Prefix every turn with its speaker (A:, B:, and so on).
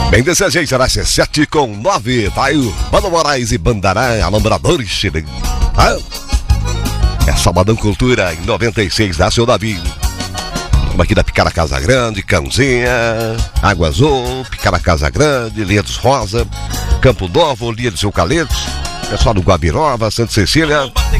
A: Bem desejei, será 7:09. Tá aí o Mano Moraes e Bandará, Alambradores. É Sabadão Cultura em 96, da seu Davi. Aqui da Picara Casa Grande, Cãozinha, Água Azul, Picara Casa Grande, Lindos Rosa, Campo Novo, Linha dos Eucaliptos, pessoal do Guabirova, Santa Cecília.